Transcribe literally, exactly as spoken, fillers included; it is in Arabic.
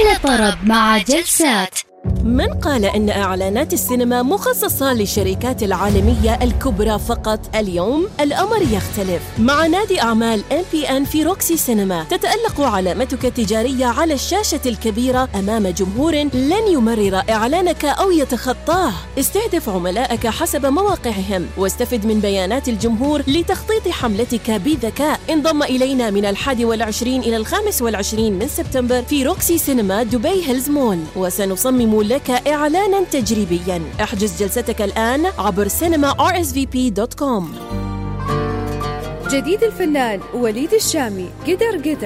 على طرب مع جلسات. من قال إن إعلانات السينما مخصصة للشركات العالمية الكبرى فقط؟ اليوم الأمر يختلف. مع نادي أعمال إم بي إن في روكسي سينما تتألق علامتك التجارية على الشاشة الكبيرة أمام جمهور لن يمرر إعلانك أو يتخطاه. استهدف عملائك حسب مواقعهم واستفد من بيانات الجمهور لتخطيط حملتك بذكاء. انضم إلينا من الحادي والعشرين إلى الخامس والعشرين من سبتمبر في روكسي سينما دبي هيلز مول، وسنصمم لك إعلانا تجريبيا. احجز جلستك الآن عبر سينما آر إس في بي دوت كوم. جديد الفنان وليد الشامي قدر قدر